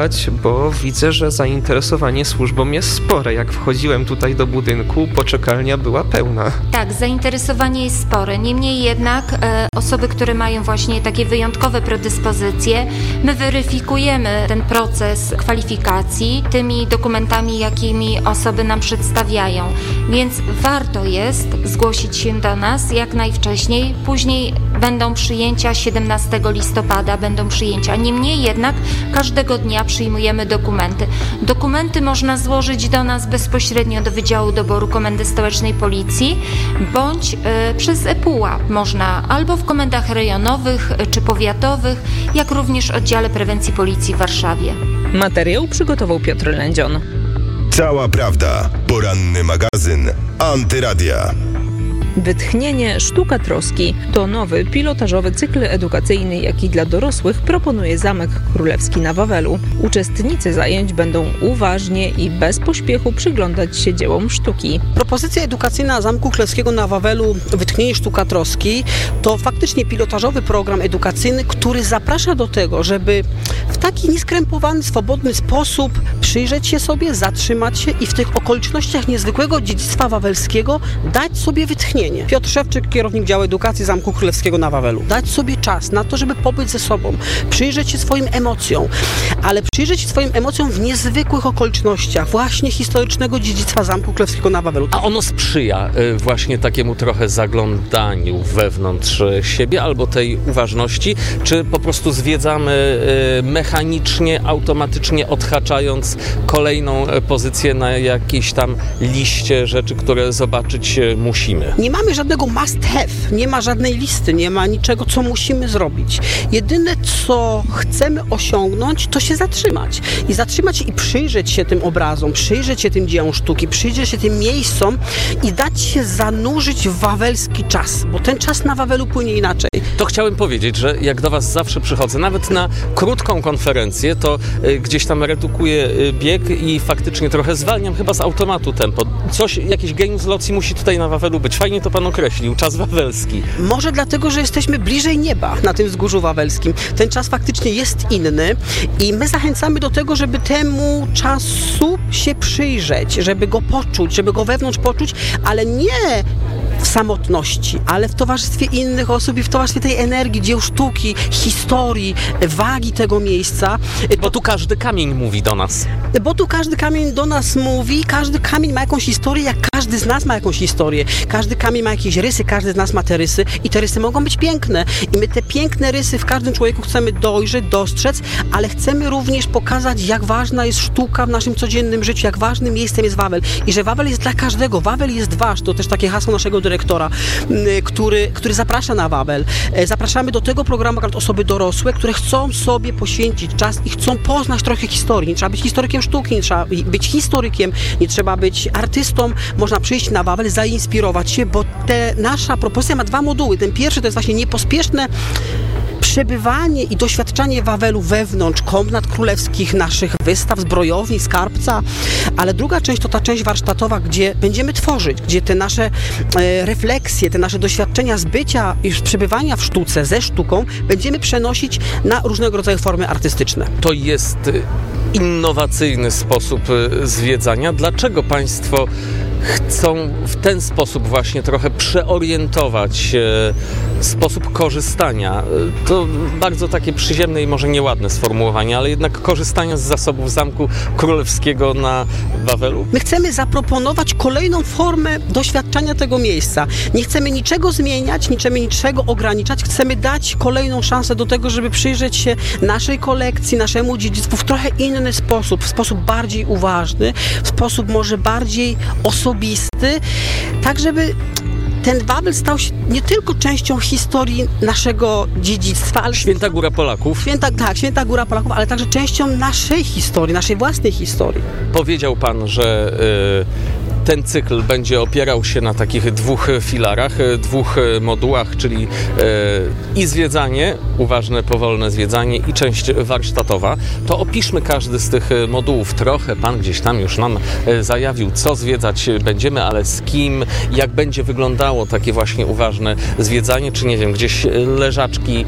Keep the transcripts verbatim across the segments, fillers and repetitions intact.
Bo widzę, że zainteresowanie służbą jest spore. Jak wchodziłem tutaj do budynku, poczekalnia była pełna. Tak, zainteresowanie jest spore. Niemniej jednak e, osoby, które mają właśnie takie wyjątkowe predyspozycje, my weryfikujemy ten proces kwalifikacji tymi dokumentami, jakimi osoby nam przedstawiają. Więc warto jest zgłosić się do nas jak najwcześniej. Później będą przyjęcia siedemnastego listopada, będą przyjęcia. Niemniej jednak każdego dnia przyjmujemy dokumenty. Dokumenty można złożyć do nas bezpośrednio do Wydziału Doboru Komendy Stołecznej Policji bądź y, przez ePUAP można albo w komendach rejonowych y, czy powiatowych, jak również Oddziale Prewencji Policji w Warszawie. Materiał przygotował Piotr Lędzion. Cała prawda. Poranny magazyn Antyradia. Wytchnienie Sztuka Troski to nowy pilotażowy cykl edukacyjny, jaki dla dorosłych proponuje Zamek Królewski na Wawelu. Uczestnicy zajęć będą uważnie i bez pośpiechu przyglądać się dziełom sztuki. Propozycja edukacyjna Zamku Królewskiego na Wawelu Wytchnienie Sztuka Troski to faktycznie pilotażowy program edukacyjny, który zaprasza do tego, żeby w taki nieskrępowany, swobodny sposób przyjrzeć się sobie, zatrzymać się i w tych okolicznościach niezwykłego dziedzictwa wawelskiego dać sobie wytchnienie. Piotr Szewczyk, kierownik działu edukacji Zamku Królewskiego na Wawelu. Dać sobie czas na to, żeby pobyć ze sobą, przyjrzeć się swoim emocjom, ale przyjrzeć się swoim emocjom w niezwykłych okolicznościach właśnie historycznego dziedzictwa Zamku Królewskiego na Wawelu. A ono sprzyja y, właśnie takiemu trochę zaglądaniu wewnątrz siebie albo tej uważności, czy po prostu zwiedzamy y, mechanicznie, automatycznie odhaczając kolejną y, pozycję na jakiejś tam liście rzeczy, które zobaczyć y, musimy? Nie mamy żadnego must have, nie ma żadnej listy, nie ma niczego, co musimy zrobić. Jedyne, co chcemy osiągnąć, to się zatrzymać. I zatrzymać się i przyjrzeć się tym obrazom, przyjrzeć się tym dziełom sztuki, przyjrzeć się tym miejscom i dać się zanurzyć w wawelski czas, bo ten czas na Wawelu płynie inaczej. To chciałem powiedzieć, że jak do Was zawsze przychodzę, nawet na krótką konferencję, to y, gdzieś tam redukuję y, bieg i faktycznie trochę zwalniam chyba z automatu tempo. Coś, jakiś genius loci musi tutaj na Wawelu być. Fajnie to Pan określił, czas wawelski. Może dlatego, że jesteśmy bliżej nieba na tym wzgórzu wawelskim. Ten czas faktycznie jest inny i my zachęcamy do tego, żeby temu czasu się przyjrzeć, żeby go poczuć, żeby go wewnątrz poczuć, ale nie w samotności, ale w towarzystwie innych osób i w towarzystwie tej energii, dzieł sztuki, historii, wagi tego miejsca. Bo tu każdy kamień mówi do nas. Bo tu każdy kamień do nas mówi, każdy kamień ma jakąś historię, jak każdy z nas ma jakąś historię. Każdy kamień ma jakieś rysy, każdy z nas ma te rysy i te rysy mogą być piękne. I my te piękne rysy w każdym człowieku chcemy dojrzeć, dostrzec, ale chcemy również pokazać, jak ważna jest sztuka w naszym codziennym życiu, jak ważnym miejscem jest Wawel i że Wawel jest dla każdego. Wawel jest wasz. To też takie hasło naszego dyrektora, który, który zaprasza na Wawel. Zapraszamy do tego programu osoby dorosłe, które chcą sobie poświęcić czas i chcą poznać trochę historii. Nie trzeba być historykiem sztuki, nie trzeba być historykiem, nie trzeba być artystą. Można przyjść na Wawel, zainspirować się, bo te, nasza propozycja ma dwa moduły. Ten pierwszy to jest właśnie niepospieszne przebywanie i doświadczanie Wawelu wewnątrz komnat królewskich, naszych wystaw, zbrojowni, skarbca, ale druga część to ta część warsztatowa, gdzie będziemy tworzyć, gdzie te nasze e, refleksje, te nasze doświadczenia z bycia i przebywania w sztuce, ze sztuką będziemy przenosić na różnego rodzaju formy artystyczne. To jest innowacyjny sposób zwiedzania. Dlaczego Państwo chcą w ten sposób właśnie trochę przeorientować e, sposób korzystania? To bardzo takie przyziemne i może nieładne sformułowanie, ale jednak korzystania z zasobów Zamku Królewskiego na Wawelu. My chcemy zaproponować kolejną formę doświadczania tego miejsca. Nie chcemy niczego zmieniać, nie chcemy niczego ograniczać. Chcemy dać kolejną szansę do tego, żeby przyjrzeć się naszej kolekcji, naszemu dziedzictwu w trochę inny sposób, w sposób bardziej uważny, w sposób może bardziej osobisty, tak żeby ten Wawel stał się nie tylko częścią historii naszego dziedzictwa, ale Święta Góra Polaków. Święta, tak, Święta Góra Polaków, ale także częścią naszej historii, naszej własnej historii. Powiedział Pan, że y, ten cykl będzie opierał się na takich dwóch filarach, dwóch modułach, czyli i zwiedzanie, uważne, powolne zwiedzanie i część warsztatowa. To opiszmy każdy z tych modułów trochę. Pan gdzieś tam już nam zajawił, co zwiedzać będziemy, ale z kim, jak będzie wyglądało takie właśnie uważne zwiedzanie, czy nie wiem, gdzieś leżaczki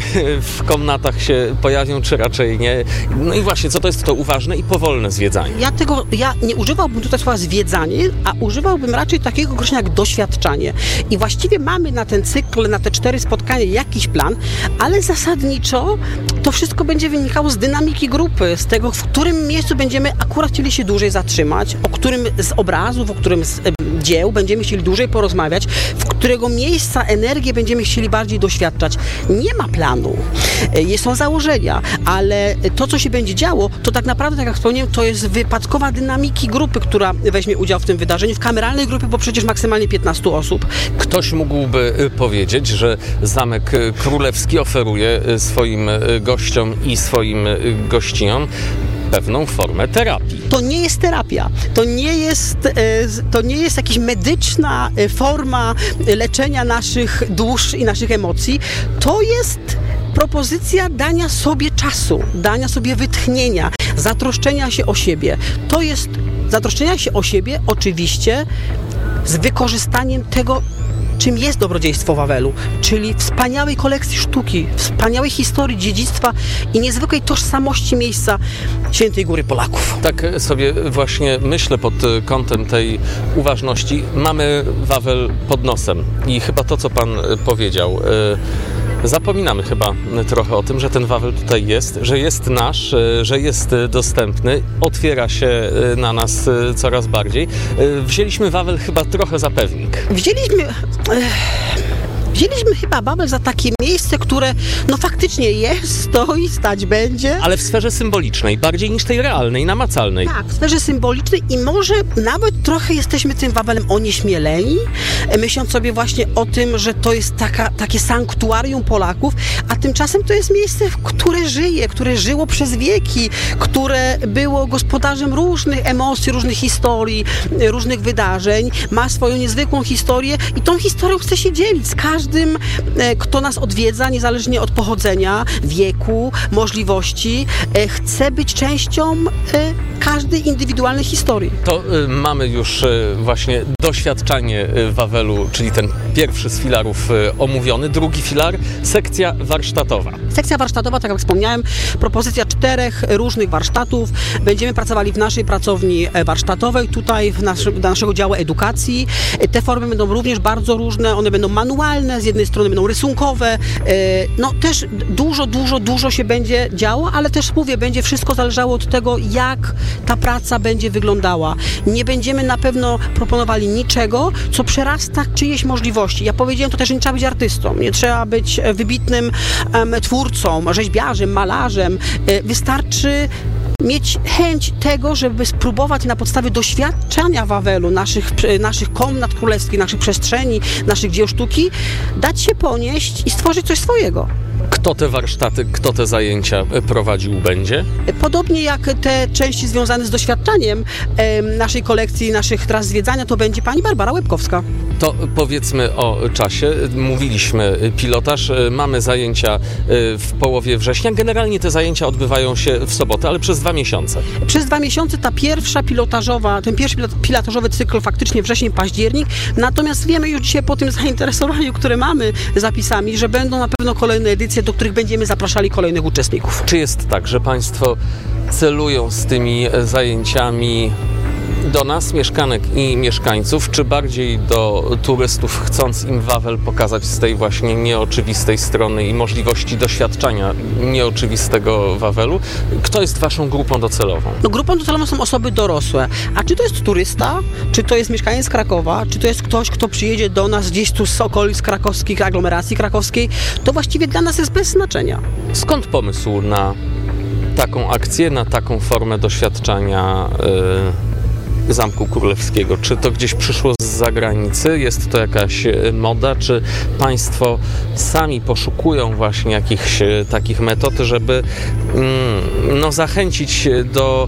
w komnatach się pojawią, czy raczej nie. No i właśnie, co to jest to uważne i powolne zwiedzanie? Ja tego, ja nie używałbym tutaj słowa zwiedzanie, a używałbym raczej takiego określenia jak doświadczanie. I właściwie mamy na ten cykl, na te cztery spotkania jakiś plan, ale zasadniczo to wszystko będzie wynikało z dynamiki grupy, z tego, w którym miejscu będziemy akurat chcieli się dłużej zatrzymać, o którym z obrazów, o którym z dzieł będziemy chcieli dłużej porozmawiać, w którego miejsca energię będziemy chcieli bardziej doświadczać. Nie ma planu, są założenia, ale to, co się będzie działo, to tak naprawdę, tak jak wspomniałem, to jest wypadkowa dynamiki grupy, która weźmie udział w tym wydarzeniu, w kameralnej grupie, bo przecież maksymalnie piętnaście osób. Ktoś mógłby powiedzieć, że Zamek Królewski oferuje swoim gościom i swoim gościniom pewną formę terapii. To nie jest terapia, to nie jest, to nie jest jakaś medyczna forma leczenia naszych dusz i naszych emocji. To jest propozycja dania sobie czasu, dania sobie wytchnienia, zatroszczenia się o siebie. To jest zatroszczenia się o siebie oczywiście z wykorzystaniem tego, czym jest dobrodziejstwo Wawelu, czyli wspaniałej kolekcji sztuki, wspaniałej historii, dziedzictwa i niezwykłej tożsamości miejsca Świętej Góry Polaków. Tak sobie właśnie myślę pod kątem tej uważności. Mamy Wawel pod nosem i chyba to, co pan powiedział, zapominamy chyba trochę o tym, że ten Wawel tutaj jest, że jest nasz, że jest dostępny, otwiera się na nas coraz bardziej. Wzięliśmy Wawel chyba trochę za pewnik. Wzięliśmy... Wzięliśmy chyba Wawel za takie miejsce, które no faktycznie jest, stoi, stać będzie. Ale w sferze symbolicznej, bardziej niż tej realnej, namacalnej. Tak, w sferze symbolicznej i może nawet trochę jesteśmy tym Wawelem onieśmieleni, myśląc sobie właśnie o tym, że to jest taka, takie sanktuarium Polaków, a tymczasem to jest miejsce, które żyje, które żyło przez wieki, które było gospodarzem różnych emocji, różnych historii, różnych wydarzeń, ma swoją niezwykłą historię i tą historią chce się dzielić z każdym, kto nas odwiedza, niezależnie od pochodzenia, wieku, możliwości, chce być częścią każdej indywidualnej historii. To y, mamy już y, właśnie doświadczanie y, Wawelu, czyli ten pierwszy z filarów y, omówiony. Drugi filar, sekcja warsztatowa. Sekcja warsztatowa, tak jak wspomniałem, propozycja czterech różnych warsztatów. Będziemy pracowali w naszej pracowni warsztatowej, tutaj w naszy, do naszego działu edukacji. Te formy będą również bardzo różne, one będą manualne, z jednej strony będą rysunkowe. No też dużo, dużo, dużo się będzie działo, ale też mówię, będzie wszystko zależało od tego, jak ta praca będzie wyglądała. Nie będziemy na pewno proponowali niczego, co przerasta czyjeś możliwości. Ja powiedziałem to też, że nie trzeba być artystą, nie trzeba być wybitnym um, twórcą, rzeźbiarzem, malarzem. Wystarczy mieć chęć tego, żeby spróbować na podstawie doświadczenia Wawelu, naszych, naszych komnat królewskich, naszych przestrzeni, naszych dzieł sztuki, dać się ponieść i stworzyć coś swojego. Kto te warsztaty, kto te zajęcia prowadził będzie? Podobnie jak te części związane z doświadczaniem e, naszej kolekcji, naszych tras zwiedzania, to będzie pani Barbara Łebkowska. To powiedzmy o czasie. Mówiliśmy pilotaż, mamy zajęcia w połowie września. Generalnie te zajęcia odbywają się w sobotę, ale przez dwa miesiące. Przez dwa miesiące ta pierwsza pilotażowa, ten pierwszy pilotażowy cykl faktycznie wrzesień, październik. Natomiast wiemy już dzisiaj po tym zainteresowaniu, które mamy zapisami, że będą na pewno kolejne edycje, do których będziemy zapraszali kolejnych uczestników. Czy jest tak, że państwo celują z tymi zajęciami do nas, mieszkanek i mieszkańców, czy bardziej do turystów, chcąc im Wawel pokazać z tej właśnie nieoczywistej strony i możliwości doświadczania nieoczywistego Wawelu? Kto jest waszą grupą docelową? No, grupą docelową są osoby dorosłe. A czy to jest turysta, czy to jest mieszkaniec Krakowa, czy to jest ktoś, kto przyjedzie do nas gdzieś tu z okolic krakowskich, aglomeracji krakowskiej, to właściwie dla nas jest bez znaczenia. Skąd pomysł na taką akcję, na taką formę doświadczania yy... Zamku Królewskiego? Czy to gdzieś przyszło z zagranicy? Jest to jakaś moda? Czy państwo sami poszukują właśnie jakichś takich metod, żeby mm, no, zachęcić do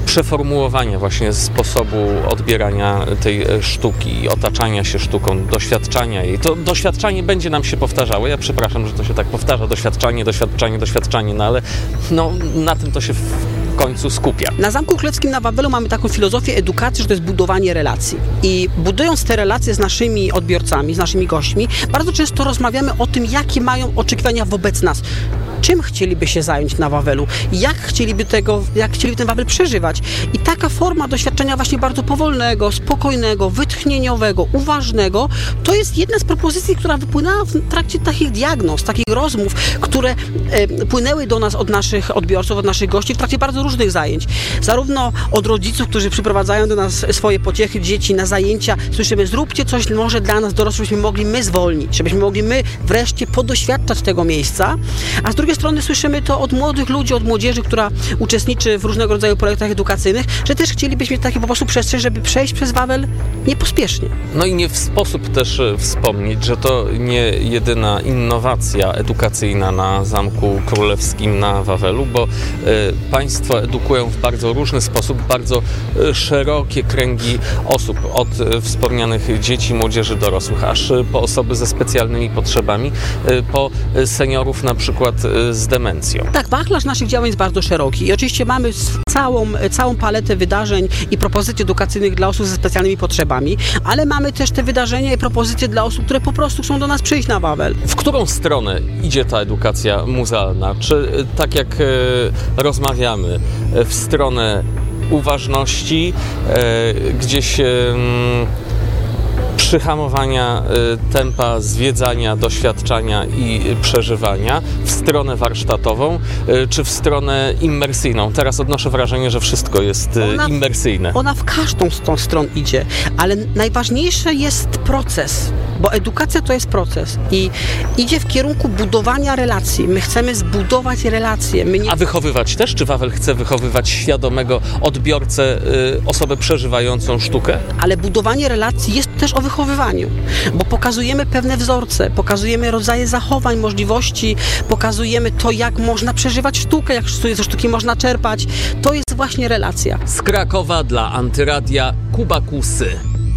przeformułowania właśnie sposobu odbierania tej sztuki, otaczania się sztuką, doświadczania jej. To doświadczanie będzie nam się powtarzało. Ja przepraszam, że to się tak powtarza. Doświadczanie, doświadczanie, doświadczanie, no ale no, na tym to się w końcu skupia. Na Zamku Królewskim na Wawelu mamy taką filozofię edukacji, że to jest budowanie relacji. I budując te relacje z naszymi odbiorcami, z naszymi gośćmi, bardzo często rozmawiamy o tym, jakie mają oczekiwania wobec nas. Czym chcieliby się zająć na Wawelu? Jak chcieliby tego, jak chcieliby ten Wawel przeżywać? I taka forma doświadczenia właśnie bardzo powolnego, spokojnego, wytchnieniowego, uważnego, to jest jedna z propozycji, która wypłynęła w trakcie takich diagnoz, takich rozmów, które e, płynęły do nas od naszych odbiorców, od naszych gości w trakcie bardzo różnych zajęć. Zarówno od rodziców, którzy przyprowadzają do nas swoje pociechy, dzieci na zajęcia, słyszymy, zróbcie coś może dla nas dorosłych, żebyśmy mogli my zwolnić, żebyśmy mogli my wreszcie podoświadczać tego miejsca, a z drugiej strony słyszymy to od młodych ludzi, od młodzieży, która uczestniczy w różnego rodzaju projektach edukacyjnych, że też chcielibyśmy mieć taki po prostu przestrzeń, żeby przejść przez Wawel niepospiesznie. No i nie w sposób też wspomnieć, że to nie jedyna innowacja edukacyjna na Zamku Królewskim na Wawelu, bo y, państwo edukują w bardzo różny sposób, bardzo y, szerokie kręgi osób, od y, wspomnianych dzieci, młodzieży, dorosłych, aż y, po osoby ze specjalnymi potrzebami, y, po y, seniorów na przykład y, z demencją. Tak, wachlarz naszych działań jest bardzo szeroki i oczywiście mamy całą, całą paletę wydarzeń i propozycji edukacyjnych dla osób ze specjalnymi potrzebami, ale mamy też te wydarzenia i propozycje dla osób, które po prostu chcą do nas przyjść na Wawel. W którą stronę idzie ta edukacja muzealna? Czy tak jak e, rozmawiamy, e, w stronę uważności, e, gdzieś e, przyhamowania y, tempa zwiedzania, doświadczania i y, przeżywania w stronę warsztatową, y, czy w stronę immersyjną? Teraz odnoszę wrażenie, że wszystko jest y, ona, immersyjne. Ona w każdą z tą stron idzie, ale najważniejszy jest proces, bo edukacja to jest proces i idzie w kierunku budowania relacji. My chcemy zbudować relacje. My nie... A wychowywać też? Czy Wawel chce wychowywać świadomego odbiorcę, y, osobę przeżywającą sztukę? Ale budowanie relacji jest też o wychowywaniu, bo pokazujemy pewne wzorce, pokazujemy rodzaje zachowań, możliwości, pokazujemy to, jak można przeżywać sztukę, jak ze sztuki można czerpać. To jest właśnie relacja. Z Krakowa dla Antyradia Kuba Kusy.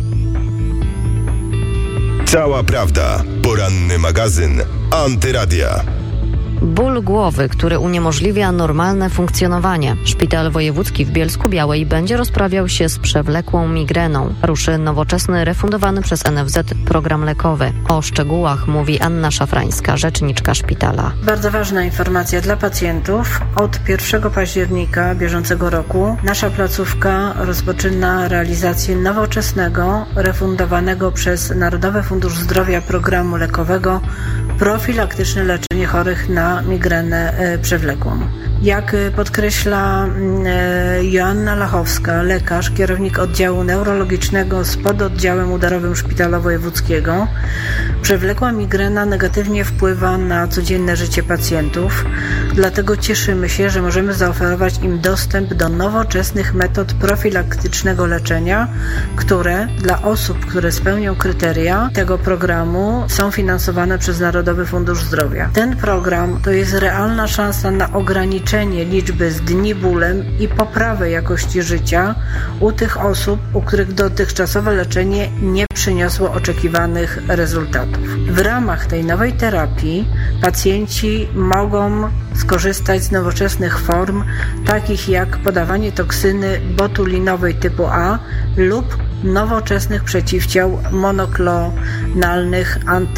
Cała prawda. Poranny magazyn Antyradia. Ból głowy, który uniemożliwia normalne funkcjonowanie. Szpital Wojewódzki w Bielsku-Białej będzie rozprawiał się z przewlekłą migreną. Ruszy nowoczesny, refundowany przez N F Z program lekowy. O szczegółach mówi Anna Szafrańska, rzeczniczka szpitala. Bardzo ważna informacja dla pacjentów. Od pierwszego października bieżącego roku nasza placówka rozpoczyna realizację nowoczesnego, refundowanego przez Narodowy Fundusz Zdrowia programu lekowego profilaktyczne leczenie chorych na migrenę przewlekłą. Jak podkreśla Joanna Lachowska, lekarz, kierownik oddziału neurologicznego z pododdziałem udarowym Szpitala Wojewódzkiego, przewlekła migrena negatywnie wpływa na codzienne życie pacjentów, dlatego cieszymy się, że możemy zaoferować im dostęp do nowoczesnych metod profilaktycznego leczenia, które dla osób, które spełnią kryteria tego programu, są finansowane przez Narodowy Fundusz Zdrowia. Ten program to jest realna szansa na ograniczenie liczby z dni bólem i poprawę jakości życia u tych osób, u których dotychczasowe leczenie nie przyniosło oczekiwanych rezultatów. W ramach tej nowej terapii pacjenci mogą skorzystać z nowoczesnych form, takich jak podawanie toksyny botulinowej typu A lub nowoczesnych przeciwciał monoklonalnych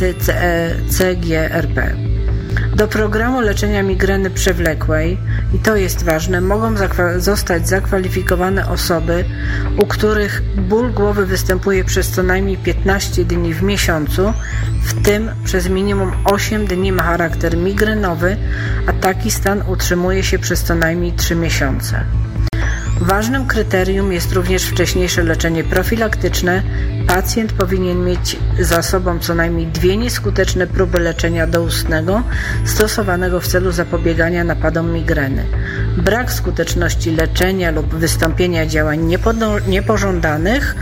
anty-C G R P. Do programu leczenia migreny przewlekłej, i to jest ważne, mogą zakwa- zostać zakwalifikowane osoby, u których ból głowy występuje przez co najmniej piętnaście dni w miesiącu, w tym przez minimum osiem dni ma charakter migrenowy, a taki stan utrzymuje się przez co najmniej trzy miesiące. Ważnym kryterium jest również wcześniejsze leczenie profilaktyczne. Pacjent powinien mieć za sobą co najmniej dwie nieskuteczne próby leczenia doustnego stosowanego w celu zapobiegania napadom migreny. Brak skuteczności leczenia lub wystąpienia działań niepożądanych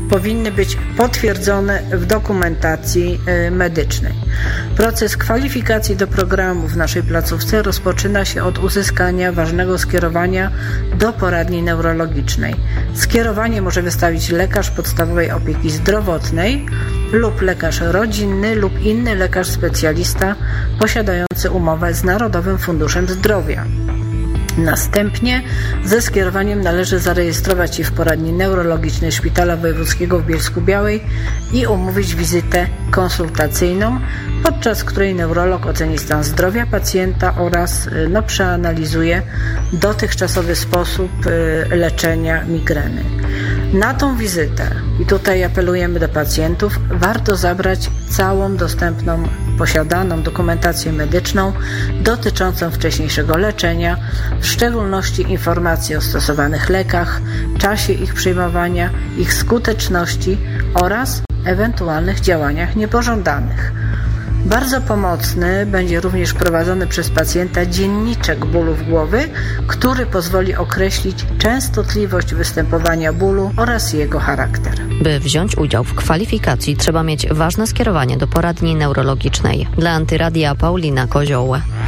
powinny być potwierdzone w dokumentacji medycznej. Proces kwalifikacji do programu w naszej placówce rozpoczyna się od uzyskania ważnego skierowania do poradni neurologicznej. Skierowanie może wystawić lekarz podstawowej opieki zdrowotnej lub lekarz rodzinny lub inny lekarz specjalista posiadający umowę z Narodowym Funduszem Zdrowia. Następnie ze skierowaniem należy zarejestrować się w poradni neurologicznej Szpitala Wojewódzkiego w Bielsku-Białej i umówić wizytę konsultacyjną, podczas której neurolog oceni stan zdrowia pacjenta oraz no, przeanalizuje dotychczasowy sposób y, leczenia migreny. Na tą wizytę, i tutaj apelujemy do pacjentów, warto zabrać całą dostępną, posiadaną dokumentację medyczną dotyczącą wcześniejszego leczenia, w szczególności informacje o stosowanych lekach, czasie ich przyjmowania, ich skuteczności oraz ewentualnych działaniach niepożądanych. Bardzo pomocny będzie również prowadzony przez pacjenta dzienniczek bólów głowy, który pozwoli określić częstotliwość występowania bólu oraz jego charakter. By wziąć udział w kwalifikacji, trzeba mieć ważne skierowanie do poradni neurologicznej. Dla Antyradia Paulina Kozioł.